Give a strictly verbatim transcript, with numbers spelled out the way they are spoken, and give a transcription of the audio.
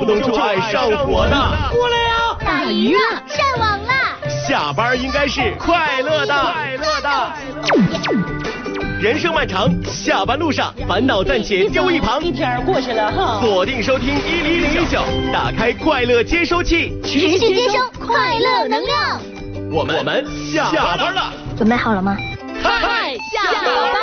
动就爱上火的。 过来呀！ 打鱼了，上网了。 下班应该是快乐的。快乐的。人生漫长，下班路上烦恼暂且丢一旁。 一天过去了哈。 锁定收听一零零一九，打开快乐接收器， 持续接收快乐能量。 我们我们下班了。 准备好了吗？ 嗨， 下班。